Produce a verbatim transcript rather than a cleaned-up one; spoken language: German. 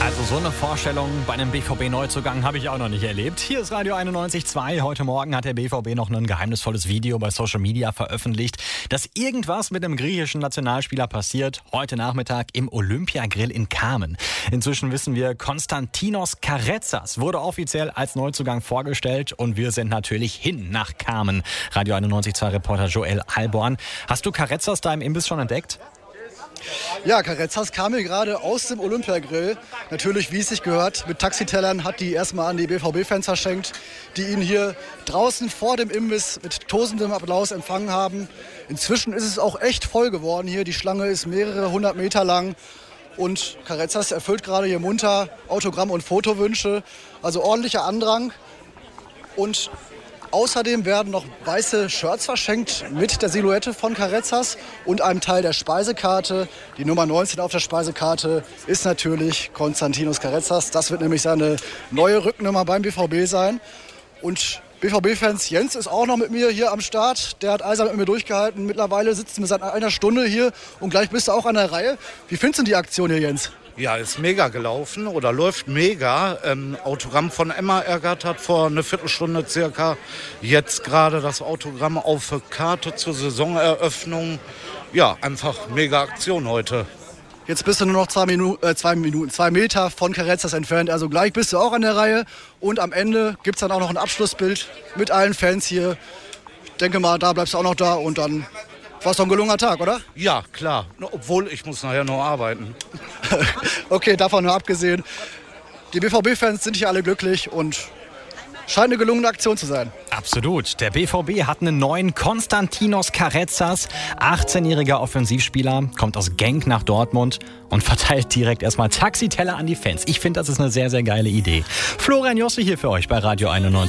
Also so eine Vorstellung bei einem B V B-Neuzugang habe ich auch noch nicht erlebt. Hier ist Radio einundneunzig Komma zwei. Heute Morgen hat der B V B noch ein geheimnisvolles Video bei Social Media veröffentlicht, dass irgendwas mit einem griechischen Nationalspieler passiert. Heute Nachmittag im Olympiagrill in Kamen. Inzwischen wissen wir, Konstantinos Karetzas wurde offiziell als Neuzugang vorgestellt und wir sind natürlich hin nach Kamen. Radio einundneunzig Komma zwei Reporter Joel Alborn. Hast du Karetzas da im Imbiss schon entdeckt? Ja, Karetzas kam hier gerade aus dem Olympiagrill. Natürlich, wie es sich gehört, mit Taxitellern hat die erstmal an die B V B-Fans verschenkt, die ihn hier draußen vor dem Imbiss mit tosendem Applaus empfangen haben. Inzwischen ist es auch echt voll geworden hier. Die Schlange ist mehrere hundert Meter lang. Und Karetzas erfüllt gerade hier munter Autogramm- und Fotowünsche. Also ordentlicher Andrang. Und außerdem werden noch weiße Shirts verschenkt mit der Silhouette von Karetzas und einem Teil der Speisekarte. Die Nummer neunzehn auf der Speisekarte ist natürlich Konstantinos Karetzas. Das wird nämlich seine neue Rückennummer beim B V B sein. Und B V B-Fans, Jens ist auch noch mit mir hier am Start. Der hat eisern mit mir durchgehalten. Mittlerweile sitzen wir seit einer Stunde hier und gleich bist du auch an der Reihe. Wie findest du die Aktion hier, Jens? Ja, ist mega gelaufen oder läuft mega. Ähm, Autogramm von Emma ergattert vor eine Viertelstunde circa. Jetzt gerade das Autogramm auf Karte zur Saisoneröffnung. Ja, einfach mega Aktion heute. Jetzt bist du nur noch zwei Minuten, äh, zwei Minuten, zwei Meter von Karetzas entfernt. Also gleich bist du auch an der Reihe. Und am Ende gibt es dann auch noch ein Abschlussbild mit allen Fans hier. Ich denke mal, da bleibst du auch noch da und dann war es doch ein gelungener Tag, oder? Ja, klar. Obwohl, ich muss nachher noch arbeiten. Okay, davon nur abgesehen. Die B V B-Fans sind hier alle glücklich und scheint eine gelungene Aktion zu sein. Absolut. Der B V B hat einen neuen Konstantinos Karetzas, achtzehnjähriger Offensivspieler, kommt aus Genk nach Dortmund und verteilt direkt erstmal Taxiteller an die Fans. Ich finde, das ist eine sehr, sehr geile Idee. Florian Josse hier für euch bei Radio einundneunzig.